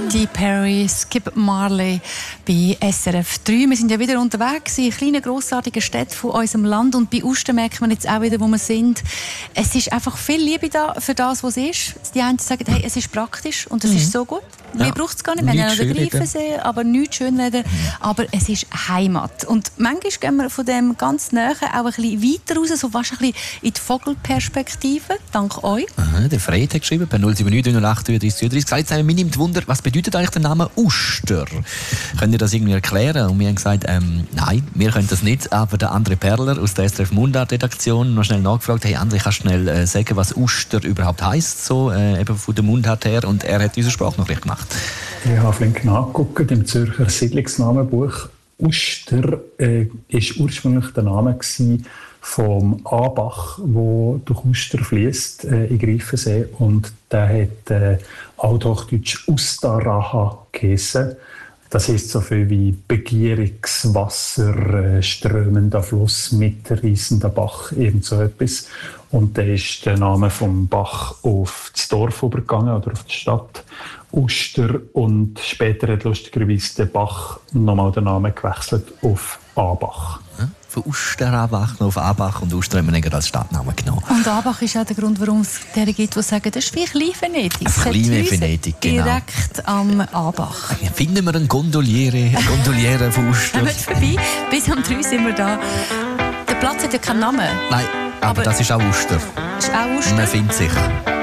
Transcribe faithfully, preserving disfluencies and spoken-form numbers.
Katy Perry, Skip Marley bei S R F drei. Wir sind ja wieder unterwegs in kleinen, grossartigen Städten von unserem Land. Und bei Uster merkt man jetzt auch wieder, wo wir sind. Es ist einfach viel Liebe da für das, was es ist. Die einen sagen, hey, es ist praktisch und es mhm. ist so gut. Mehr ja. braucht es gar nicht. Wir haben ja noch den Greifensee, aber nichts schönreden. Mhm. Aber es ist Heimat. Und manchmal gehen wir von dem ganz Nähen auch ein bisschen weiter raus, so fast ein bisschen in die Vogelperspektive. Dank euch. Aha, der Fred hat geschrieben, per null sieben neun null acht drei drei drei drei. Jetzt haben wir nimmt Wunder, was bedeutet eigentlich der Name Uster? Könnt ihr das irgendwie erklären? Und wir haben gesagt, ähm, nein, wir können das nicht. Aber der André Perler aus der S R F Mundart-Redaktion noch schnell nachgefragt, hey André, kannst du schnell äh, sagen, was Uster überhaupt heisst, so äh, eben von der Mundart her? Und er hat unsere Sprachnachricht gemacht. Ich habe flink nachgeguckt im Zürcher Siedlungsnamenbuch. Uster äh, ist ursprünglich der Name gewesen vom A-Bach, wo durch Uster fließt äh, in Greifensee, und der hat äh, althochdeutsch Ustaraha geheissen. Das heisst so viel wie Begierungswasser, äh, strömender Fluss, mitreissender Bach, irgend so etwas. Und dann ist der Name vom Bach auf das Dorf übergegangen oder auf die Stadt Uster, und später hat lustigerweise der Bach nochmal den Namen gewechselt auf Abach. Ja, von Usterabach auf Abach, und Uster haben wir dann als Stadtnamen genommen. Und Abach ist auch der Grund, warum es deren gibt, die sagen, das ist wie Klein-Venedig. Klein-Venedig, genau. Direkt am Abach. Finden wir einen Gondoliere, eine Gondoliere von Uster. Kommt vorbei, bis um drei sind wir da. Der Platz hat ja keinen Namen. Nein, aber, aber das ist auch Uster. Ist auch Uster. Man findet sich.